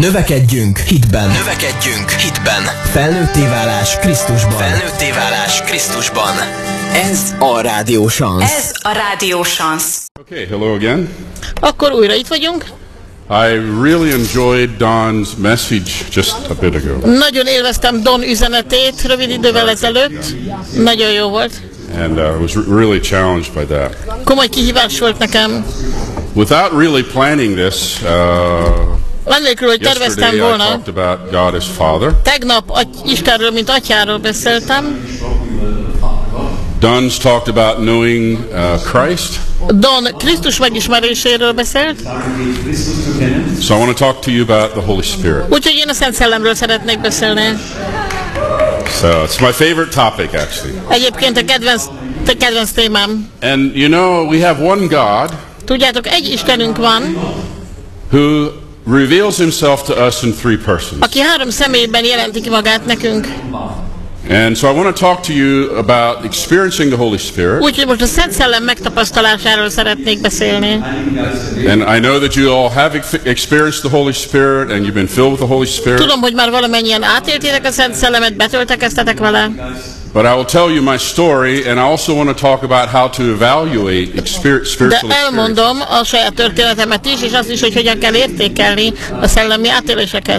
Növekedjünk hitben. Növekedjünk hitben. Felnőtté válás Krisztusban. Felnőtté válás Krisztusban. Ez a Rádió Szansz. Ez a Rádió Szansz. Okay, hello again. Akkor újra itt vagyunk. I really enjoyed Don's message just a bit ago. Nagyon élveztem Don üzenetét rövid idővel ezelőtt. Nagyon jó volt. And was really challenged by that. Komoly kihívás volt nekem. Without really planning this, Annélkül, hogy terveztem yesterday I volna, talked about God as Father. tegnap Istenről, mint atyáról beszéltem. Don's talked about knowing Christ. Don Krisztus megismeréséről beszélt. So I want to talk to you about the Holy Spirit. Úgyhogy én a Szent Szellemről szeretnék beszélni. So it's my favorite topic, actually. Egyébként a kedvenc témám. And you know, we have one God Tudjátok, egy Istenünk van, who reveals himself to us in three persons. aki három személyben jelenti ki magát nekünk. And so I want to talk to you about experiencing the Holy Spirit. Úgyhogy most a Szent Szellem megtapasztalásáról szeretnék beszélni. And I know that you all have experienced the Holy Spirit and you've been filled with the Holy Spirit. Tudom, hogy már valamennyien átéltétek a Szent Szellemet, betöltekeztetek vele. But I will tell you my story, and I also want to talk about how to evaluate spiritual De experience. elmondom a saját történetemet is, és azt is, hogy hogyan kell értékelni a szellemi átéléseket.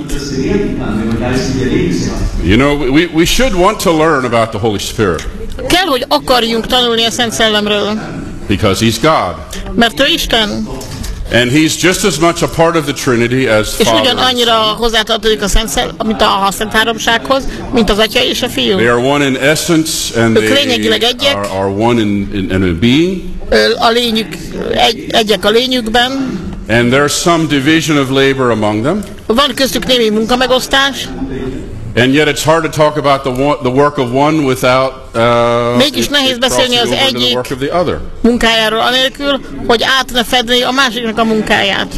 You know, we should want to learn about the Holy Spirit Kell, hogy akarjunk tanulni a Szent Szellemről, because He's God. mert ő Isten, And He's just as much a part of the Trinity as és Father. ugyanannyira hozzátartozik a mint a Szent Háromsághoz, mint az Atya és a Fiú. They are one in essence, and Ők lényegileg they egyek. are one in a being. A lényük, egyek a lényükben. And there's some division of labor among them. Van köztük némi munkamegosztás. And yet it's hard to talk about the work of one without Mégis nehéz beszélni az crossing over to the egyik work of the other. munkájáról anélkül, hogy át ne fedni a másiknak a munkáját.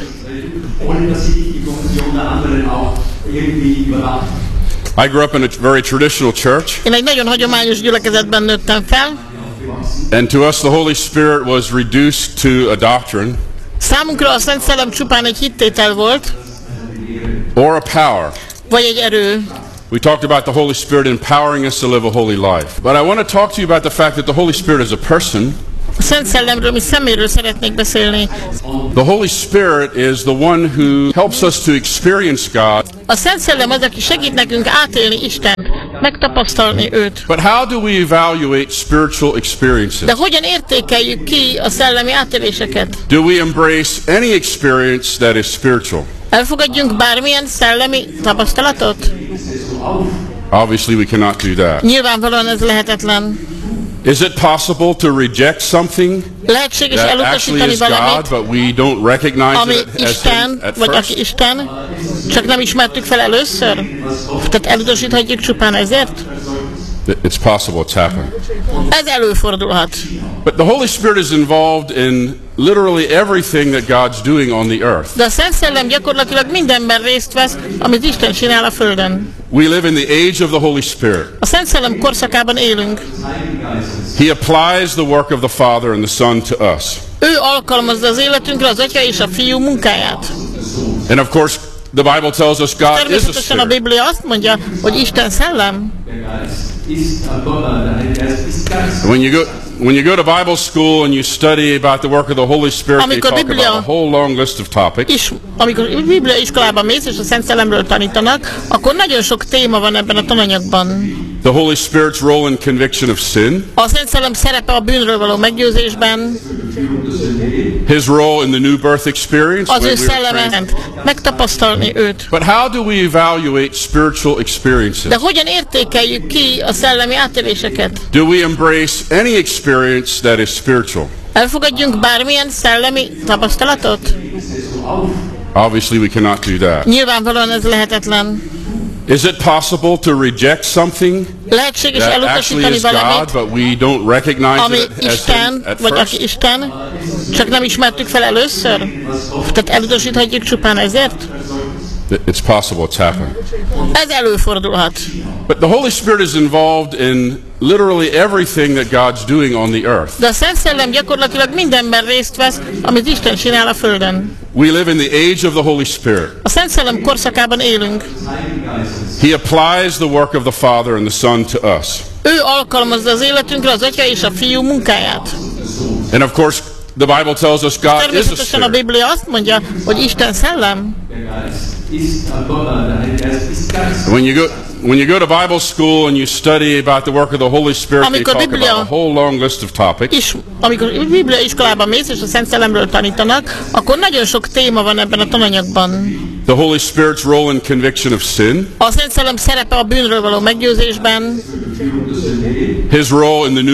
I grew up in a very traditional church, Én egy nagyon hagyományos gyülekezetben nőttem fel. and to us the Holy Spirit was reduced to a doctrine Számunkra a Szent Szellem csupán egy hittétel volt, or a power. vagy egy erő. We talked about the Holy Spirit empowering us to live a holy life. But I want to talk to you about the fact that the Holy Spirit is a person. A Szent Szellemről, mi szeméről szeretnék beszélni. The Holy Spirit is the one who helps us to experience God. A Szent Szellem az, aki segít nekünk átélni Istent, megtapasztalni őt. But how do we evaluate spiritual experiences? De hogyan értékeljük ki a szellemi átéléseket? Do we embrace any experience that is spiritual? Elfogadjunk bármilyen szellemi tapasztalatot? Obviously we cannot do that. Nyilvánvalóan ez lehetetlen. Is it possible to reject something Lehetséges that actually elutasítani is God, valamit, but we don't recognize ami it as Isten, Him at vagy first? aki Isten, csak nem ismertük fel először? Tehát elutasíthatjuk csupán ezért? It's possible, it's happened. Ez előfordulhat. But the Holy Spirit is involved in literally everything that God's doing on the earth. De a Szent Szellem gyakorlatilag mindenben részt vesz, amit Isten csinál a Földön. We live in the age of the Holy Spirit. A Szent Szellem korszakában élünk. He applies the work of the Father and the Son to us. Ő alkalmazza az életünkre az Atya és a Fiú munkáját. And of course, the Bible tells us God is a Természetesen a spirit. Biblia azt mondja, hogy Isten szellem. When you go to Bible school and you study about the work of the Holy Spirit, they Amikor talk about a whole long list of topics. És amikor Biblia iskolában mész, és a Szent Szellemről tanítanak, akkor nagyon sok téma van ebben a tananyagban. The Holy Spirit's role in conviction of sin, A Szent Szellem szerepe a bűnről való meggyőzésben, His role in the new birth experience. az when ő we were szelleme, trained. megtapasztalni őt. But how do we evaluate spiritual experiences? De hogyan értékeljük ki a szellemi átéléseket? Do we embrace any experience that is spiritual? Elfogadjunk bármilyen szellemi tapasztalatot? Obviously we cannot do that. Nyilvánvalóan ez lehetetlen. Is it possible to reject something Lehetséges that actually elutasítani is God, valamit, but we don't recognize ami it as Him Isten, at vagy first? aki Isten, csak nem ismertük fel először? Tehát elutasíthatjuk csupán ezért? It's possible, it's happened. Ez előfordulhat. But the Holy Spirit is involved in literally everything that God's doing on the earth. De a Szent Szellem gyakorlatilag mindenben részt vesz, amit Isten csinál a Földön. We live in the age of the Holy Spirit. A Szent Szellem korszakában élünk. He applies the work of the Father and the Son to us. Ő alkalmazza az életünkre az Atya és a Fiú munkáját. And of course, the Bible tells us God is a Természetesen a spirit. Biblia azt mondja, hogy Isten szellem. When you go to Bible school and you study about the work of the Holy Spirit, they Amikor talk about a whole long list of topics. Amikor Biblia iskolába mész és a Szent Szellemről tanítanak, akkor nagyon sok téma van ebben a tananyagban. The Holy Spirit's role in conviction of sin. A Szent Szellem szerepe a bűnről való meggyőzésben. His role in the new